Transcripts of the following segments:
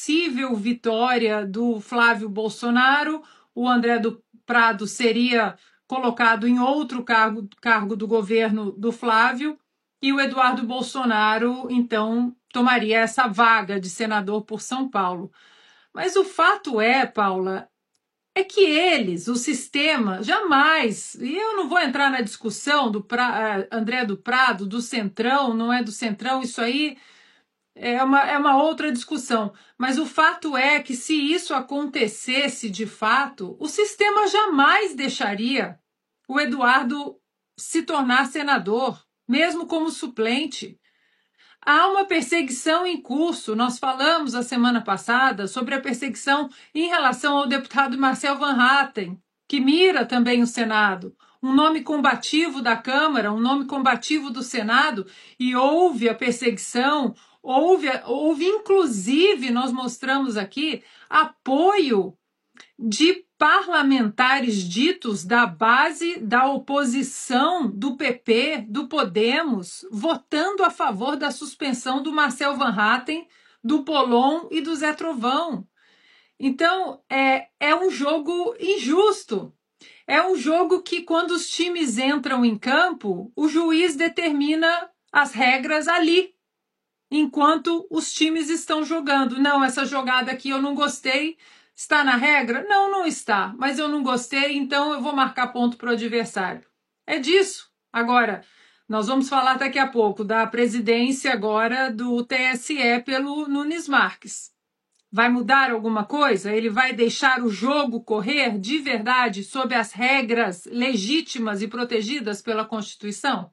possível vitória do Flávio Bolsonaro, o André do Prado seria colocado em outro cargo do governo do Flávio, e o Eduardo Bolsonaro, então, tomaria essa vaga de senador por São Paulo. Mas o fato é, Paula, é que eles, o sistema, jamais, e eu não vou entrar na discussão do André do Prado, do Centrão, não é do Centrão, isso aí é uma outra discussão, mas o fato é que se isso acontecesse de fato, o sistema jamais deixaria o Eduardo se tornar senador, mesmo como suplente. Há uma perseguição em curso. Nós falamos a semana passada sobre a perseguição em relação ao deputado Marcel Van Hatten, que mira também o Senado. Um nome combativo da Câmara, um nome combativo do Senado, e houve a perseguição, houve inclusive, nós mostramos aqui, apoio de parlamentares ditos da base da oposição do PP, do Podemos, votando a favor da suspensão do Marcel Van Hatten, do Pollon e do Zé Trovão. Então, é um jogo injusto. É um jogo que, quando os times entram em campo, o juiz determina as regras ali, enquanto os times estão jogando. Não, essa jogada aqui eu não gostei. Está na regra? Não, não está, mas eu não gostei, então eu vou marcar ponto para o adversário. É disso. Agora, nós vamos falar daqui a pouco da presidência agora do TSE pelo Nunes Marques. Vai mudar alguma coisa? Ele vai deixar o jogo correr de verdade sob as regras legítimas e protegidas pela Constituição?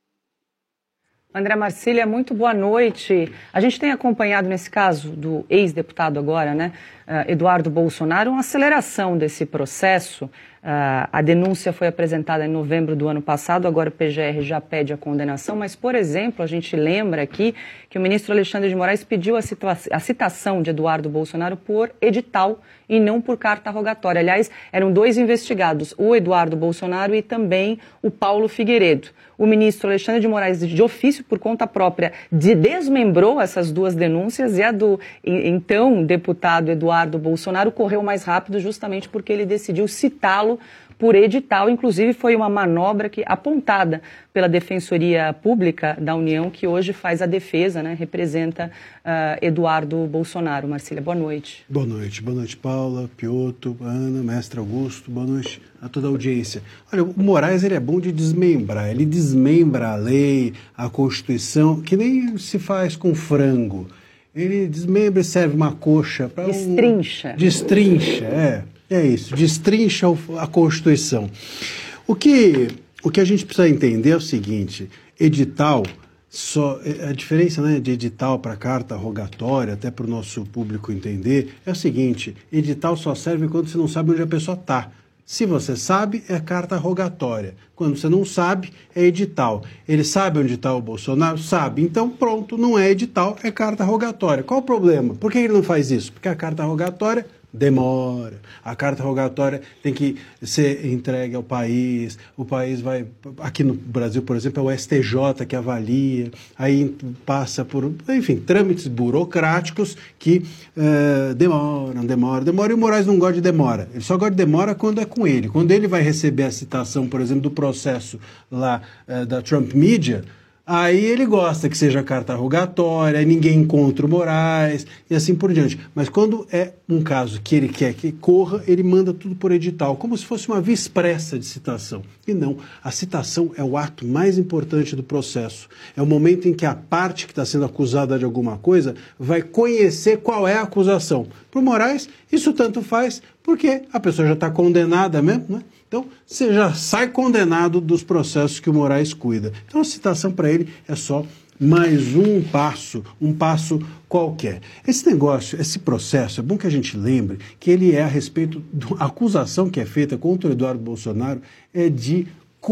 André Marcília, muito boa noite. A gente tem acompanhado, nesse caso do ex-deputado agora, né, Eduardo Bolsonaro, uma aceleração desse processo. A denúncia foi apresentada em novembro do ano passado, agora o PGR já pede a condenação, mas, por exemplo, a gente lembra aqui que o ministro Alexandre de Moraes pediu a citação de Eduardo Bolsonaro por edital e não por carta rogatória. Aliás, eram dois investigados, o Eduardo Bolsonaro e também o Paulo Figueiredo. O ministro Alexandre de Moraes, de ofício, por conta própria, desmembrou essas duas denúncias, e a do então deputado Eduardo Bolsonaro correu mais rápido justamente porque ele decidiu citá-lo por edital. Inclusive foi uma manobra apontada pela Defensoria Pública da União, que hoje faz a defesa, né, representa Eduardo Bolsonaro. Marcília, boa noite. Boa noite, Paula, Piotto, Ana, mestre Augusto, boa noite a toda a audiência. Olha, o Moraes, ele é bom de desmembrar, ele desmembra a lei, a Constituição, que nem se faz com frango. Ele desmembra e serve uma coxa para Destrincha. Destrincha, é isso, destrincha a Constituição. O que a gente precisa entender é o seguinte: edital, a diferença, né, de edital para carta rogatória, até para o nosso público entender, é o seguinte: edital só serve quando você não sabe onde a pessoa está. Se você sabe, é carta rogatória. Quando você não sabe, é edital. Ele sabe onde está o Bolsonaro? Sabe. Então, pronto, não é edital, é carta rogatória. Qual o problema? Por que ele não faz isso? Porque a carta rogatória demora. A carta rogatória tem que ser entregue ao país. O país vai... Aqui no Brasil, por exemplo, é o STJ que avalia. Aí passa por, enfim, trâmites burocráticos que demoram. E o Moraes não gosta de demora. Ele só gosta de demora quando é com ele. Quando ele vai receber a citação, por exemplo, do processo lá da Trump Media, aí ele gosta que seja carta rogatória, ninguém encontra o Moraes e assim por diante. Mas quando é um caso que ele quer que corra, ele manda tudo por edital, como se fosse uma via expressa de citação. E não, a citação é o ato mais importante do processo. É o momento em que a parte que está sendo acusada de alguma coisa vai conhecer qual é a acusação. Para o Moraes, isso tanto faz porque a pessoa já está condenada mesmo, né? Então, você já sai condenado dos processos que o Moraes cuida. Então, a citação para ele é só mais um passo qualquer. Esse negócio, esse processo, é bom que a gente lembre que ele é a respeito da acusação que é feita contra o Eduardo Bolsonaro, é de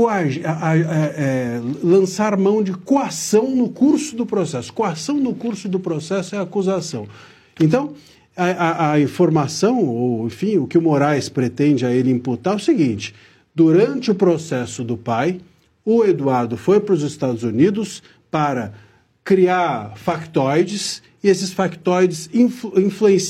lançar mão de coação no curso do processo. Coação no curso do processo é a acusação. Então, a informação, ou enfim, o que o Moraes pretende a ele imputar é o seguinte: durante o processo do pai, o Eduardo foi para os Estados Unidos para criar factoides, e esses factoides influenciam